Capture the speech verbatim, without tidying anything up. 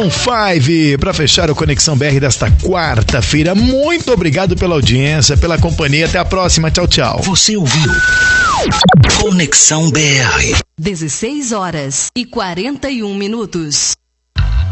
Maroon cinco, para fechar o Conexão B R desta quarta-feira. Muito obrigado pela audiência, pela companhia. Até a próxima. Tchau, tchau. Você ouviu Conexão B R. dezesseis horas e quarenta e um minutos.